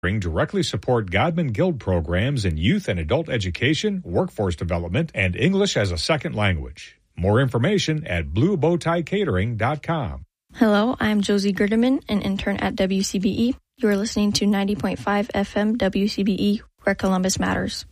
directly support Godman Guild programs in youth and adult education, workforce development, and English as a second language. More information at bluebowtiecatering.com. Hello, I'm Josie Gerdeman, an intern at WCBE. You are listening to 90.5 FM WCBE, where Columbus matters.